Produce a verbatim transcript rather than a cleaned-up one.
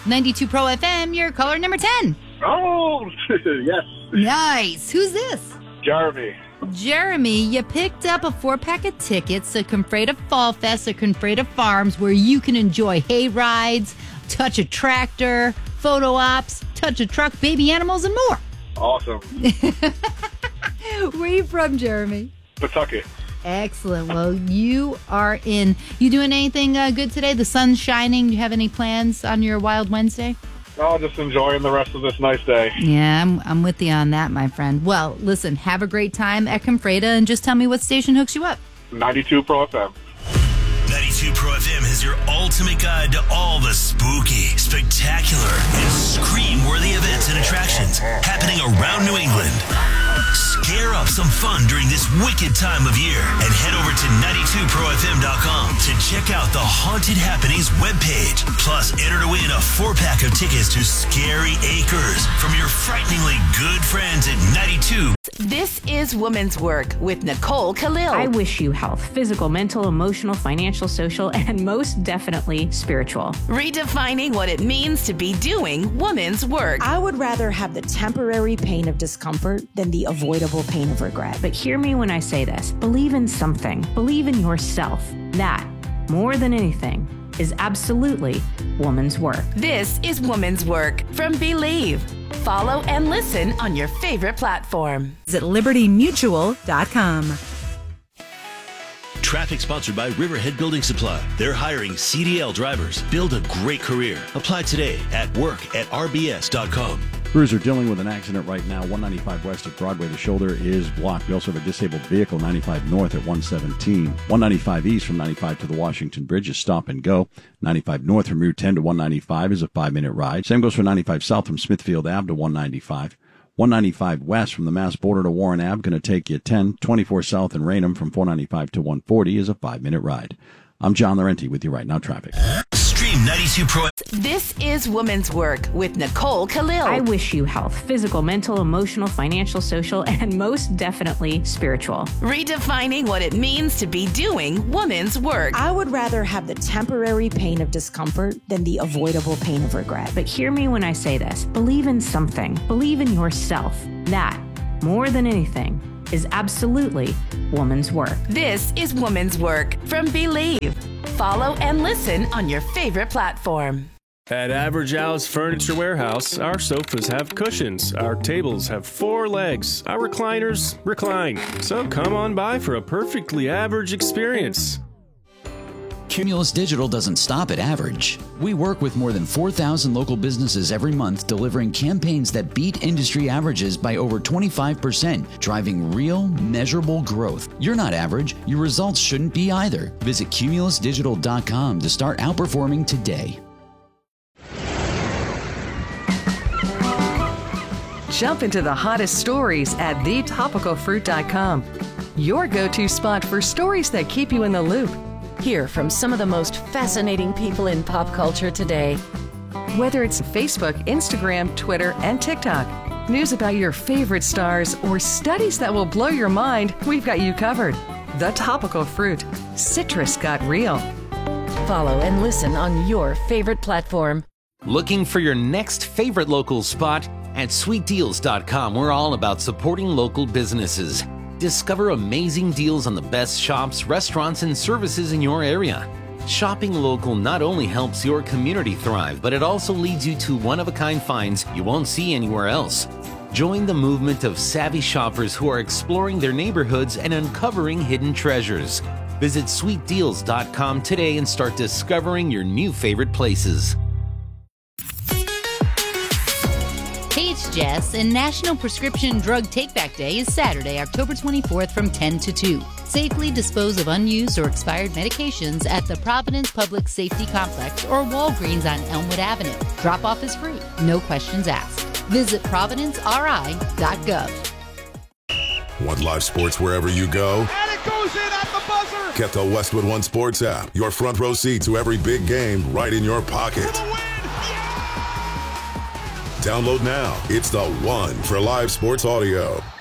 ninety-two Pro F M, your caller number ten. Oh, yes. Nice. Who's this? Jeremy. Jeremy, you picked up a four-pack of tickets to Confreda Fall Fest at Confreda Farms, where you can enjoy hay rides, touch a tractor, photo ops, touch a truck, baby animals, and more. Awesome. Where are you from, Jeremy? Pawtucket. Excellent. Well, you are in. You doing anything uh, good today? The sun's shining. Do you have any plans on your Wild Wednesday? Oh, just enjoying the rest of this nice day. Yeah, I'm, I'm with you on that, my friend. Well, listen, have a great time at Confreda, and just tell me what station hooks you up. ninety-two Pro F M. ninety-two Pro F M has your ultimate guide to all the spooky, spectacular, and scream-worthy events and attractions happening around New England. Scare up some fun during this wicked time of year and head over to ninety-two pro f m dot com to check out the Haunted Happenings webpage. Plus, enter to win a four-pack of tickets to Scary Acres from your frighteningly good friends at ninety-two. This is Woman's Work with Nicole Khalil. I wish you health, physical, mental, emotional, financial, social, and most definitely spiritual. Redefining what it means to be doing woman's work. I would rather have the temporary pain of discomfort than the avoidable pain of regret. But hear me when I say this. Believe in something. Believe in yourself. That, more than anything, is absolutely woman's work. This is Woman's Work from Believe. Follow and listen on your favorite platform. Visit liberty mutual dot com. Traffic sponsored by Riverhead Building Supply. They're hiring C D L drivers. Build a great career. Apply today at work at r b s dot com. Crews are dealing with an accident right now. one ninety-five west of Broadway. The shoulder is blocked. We also have a disabled vehicle, ninety-five north at one seventeen. one ninety-five east from ninety-five to the Washington Bridge is stop and go. ninety-five north from Route ten to one ninety-five is a five-minute ride. Same goes for ninety-five south from Smithfield Avenue to one ninety-five. one ninety-five west from the Mass border to Warren Avenue, going to take you ten. twenty-four south in Raynham from four ninety-five to one forty is a five-minute ride. I'm John Laurenti with you right now, traffic. Stream ninety-two Pro. This is Woman's Work with Nicole Khalil. I wish you health, physical, mental, emotional, financial, social, and most definitely spiritual. Redefining what it means to be doing woman's work. I would rather have the temporary pain of discomfort than the avoidable pain of regret. But hear me when I say this. Believe in something. Believe in yourself. That, more than anything, is absolutely woman's work. This is Woman's Work from Believe. Follow and listen on your favorite platform. At Average Al's Furniture Warehouse, our sofas have cushions, our tables have four legs, our recliners recline. So come on by for a perfectly average experience. Cumulus Digital doesn't stop at average. We work with more than four thousand local businesses every month, delivering campaigns that beat industry averages by over twenty-five percent, driving real, measurable growth. You're not average. Your results shouldn't be either. Visit cumulus digital dot com to start outperforming today. Jump into the hottest stories at the topical fruit dot com. Your go-to spot for stories that keep you in the loop. Hear from some of the most fascinating people in pop culture today. Whether it's Facebook, Instagram, Twitter, and TikTok, news about your favorite stars, or studies that will blow your mind, we've got you covered. The Topical Fruit. Citrus got real. Follow and listen on your favorite platform. Looking for your next favorite local spot? At sweet deals dot com, we're all about supporting local businesses. Discover amazing deals on the best shops, restaurants, and services in your area. Shopping local not only helps your community thrive, but it also leads you to one-of-a-kind finds you won't see anywhere else. Join the movement of savvy shoppers who are exploring their neighborhoods and uncovering hidden treasures. Visit sweet deals dot com today and start discovering your new favorite places. Hey, it's Jess, and National Prescription Drug Takeback Day is Saturday, October twenty-fourth from ten to two. Safely dispose of unused or expired medications at the Providence Public Safety Complex or Walgreens on Elmwood Avenue. Drop-off is free, no questions asked. Visit providence r i dot gov. Want live sports wherever you go? And it goes in at the buzzer! Get the Westwood One Sports app. Your front row seat to every big game right in your pocket. Download now. It's the one for live sports audio.